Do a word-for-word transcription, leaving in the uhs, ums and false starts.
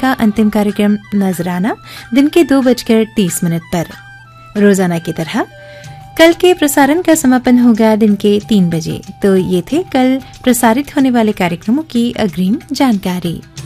का अंतिम कार्यक्रम नजराना दिन के दो बजकर तीस मिनट पर। रोजाना की तरह कल के प्रसारण का समापन होगा दिन के तीन बजे। तो ये थे कल प्रसारित होने वाले कार्यक्रमों की अग्रिम जानकारी।